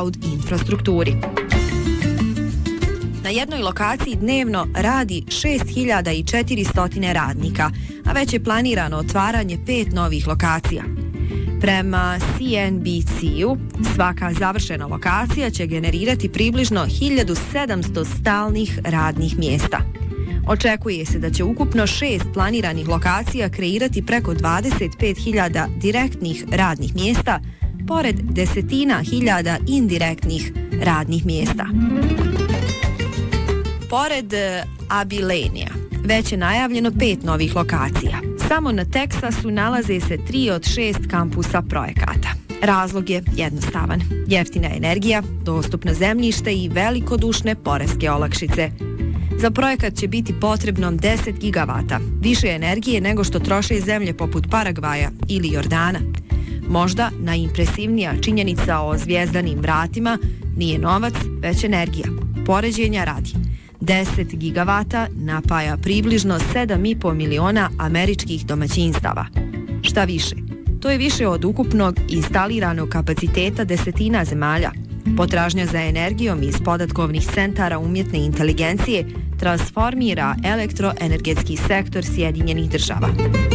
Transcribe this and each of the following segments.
cloud infrastrukturi. Na jednoj lokaciji dnevno radi 6400 radnika, a već je planirano otvaranje 5 novih lokacija. Prema CNBC-u, svaka završena lokacija će generirati približno 1700 stalnih radnih mjesta. Očekuje se da će ukupno 6 planiranih lokacija kreirati preko 25.000 direktnih radnih mjesta, pored desetina hiljada indirektnih radnih mjesta. Pored Abilenija, već je najavljeno 5 novih lokacija. Samo na Teksasu nalaze se 3 od 6 kampusa projekata. Razlog je jednostavan. Jeftina energija, dostupno zemljište i velikodušne poreske olakšice. Za projekat će biti potrebno 10 gigavata, više energije nego što troše zemlje poput Paragvaja ili Jordana. Možda najimpresivnija činjenica o zvjezdanim vratima nije novac, već energija. Poređenja radi. 10 gigavata napaja približno 7,5 miliona američkih domaćinstava. Šta više, to je više od ukupnog instaliranog kapaciteta desetina zemalja. Potražnja za energijom iz podatkovnih centara umjetne inteligencije transformira elektroenergetski sektor Sjedinjenih Država.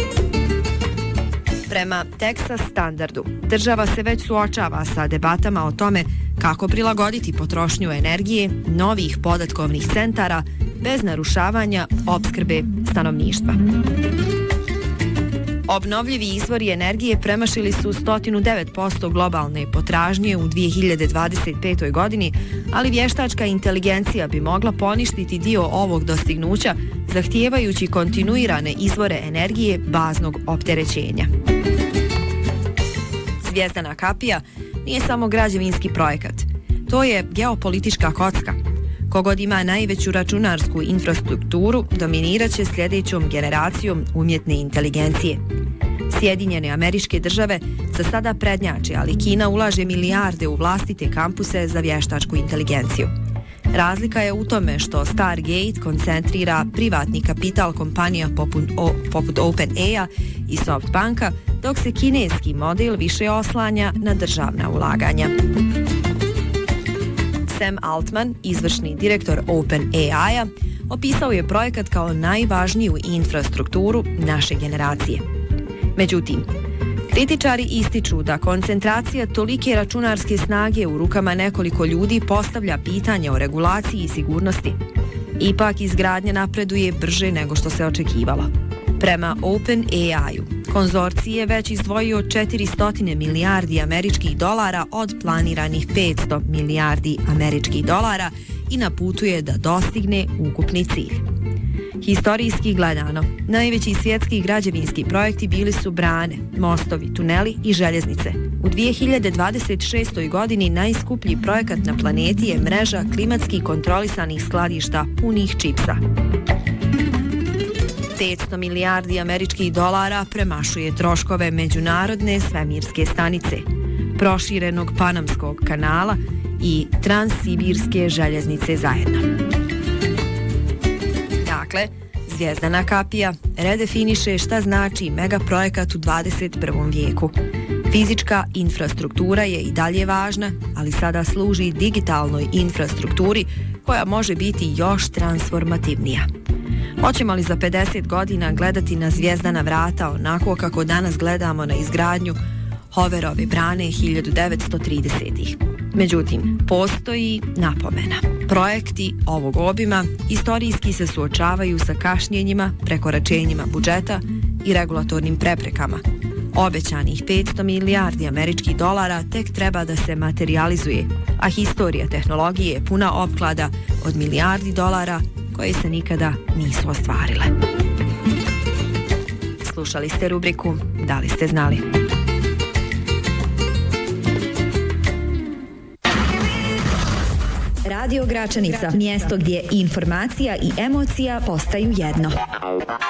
Prema Texas standardu, država se već suočava sa debatama o tome kako prilagoditi potrošnju energije novih podatkovnih centara bez narušavanja opskrbe stanovništva. Obnovljivi izvori energije premašili su 109% globalne potražnje u 2025. godini, ali vještačka inteligencija bi mogla poništiti dio ovog dostignuća, zahtijevajući kontinuirane izvore energije baznog opterećenja. Zvijezdana kapija nije samo građevinski projekat. To je geopolitička kocka. Kogod ima najveću računarsku infrastrukturu, dominirat će sljedećom generacijom umjetne inteligencije. Sjedinjene Američke Države za sada prednjače, ali Kina ulaže milijarde u vlastite kampuse za vještačku inteligenciju. Razlika je u tome što Stargate koncentrira privatni kapital kompanija poput OpenAI i SoftBanka, dok se kineski model više oslanja na državna ulaganja. Sam Altman, izvršni direktor OpenAI-a, opisao je projekat kao najvažniju infrastrukturu naše generacije. Međutim, kritičari ističu da koncentracija tolike računarske snage u rukama nekoliko ljudi postavlja pitanje o regulaciji i sigurnosti. Ipak izgradnja napreduje brže nego što se očekivalo. Prema OpenAI-u, konzorcij je već izdvojio 400 milijardi američkih dolara od planiranih 500 milijardi američkih dolara i na putu je da dostigne ukupni cilj. Historijski gledano, najveći svjetski građevinski projekti bili su brane, mostovi, tuneli i željeznice. U 2026. godini najskuplji projekat na planeti je mreža klimatski kontrolisanih skladišta punih čipsa. 500 milijardi američkih dolara premašuje troškove međunarodne svemirske stanice, proširenog Panamskog kanala i transsibirske željeznice zajedno. Dakle, Zvijezdana kapija redefiniše šta znači megaprojekat u 21. vijeku. Fizička infrastruktura je i dalje važna, ali sada služi digitalnoj infrastrukturi koja može biti još transformativnija. Hoćemo li za 50 godina gledati na zvijezdana vrata onako kako danas gledamo na izgradnju Hooverove brane 1930-ih? Međutim, postoji napomena. Projekti ovog obima istorijski se suočavaju sa kašnjenjima, prekoračenjima budžeta i regulatornim preprekama. Obećanih 500 milijardi američkih dolara tek treba da se materializuje, a historija tehnologije je puna opklada od milijardi dolara koje se nikada nisu ostvarile. Slušali ste rubriku Da li ste znali? Radio Gračanica, mjesto gdje informacija i emocija postaju jedno.